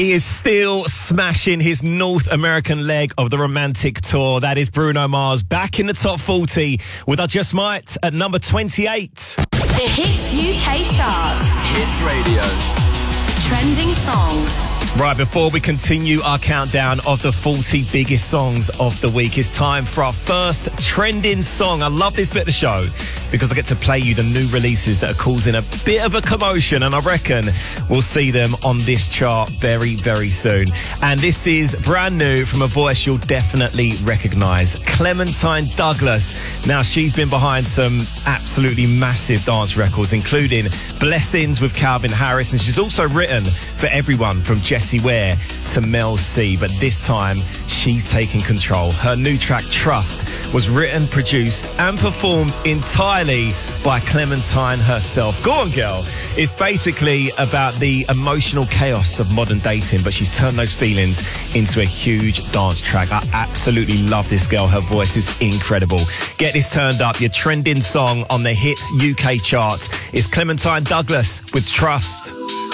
He is still smashing his North American leg of the Romantic Tour. That is Bruno Mars back in the top 40 with I Just Might at number 28. The Hits UK chart. Hits Radio. Trending song. Right, before we continue our countdown of the 40 biggest songs of the week, it's time for our first trending song. I love this bit of the show because I get to play you the new releases that are causing a bit of a commotion, and I reckon we'll see them on this chart very, very soon. And this is brand new from a voice you'll definitely recognise, Clementine Douglas. Now, she's been behind some absolutely massive dance records, including Blessings with Calvin Harris, and she's also written for everyone from Jessie Ware to Mel C, but this time she's taking control. Her new track Trust was written, produced and performed entirely by Clementine herself. Go on, girl. It's basically about the emotional chaos of modern dating, but she's turned those feelings into a huge dance track. I absolutely love this girl. Her voice is incredible. Get this turned up. Your trending song on the Hits UK chart is Clementine Douglas with Trust.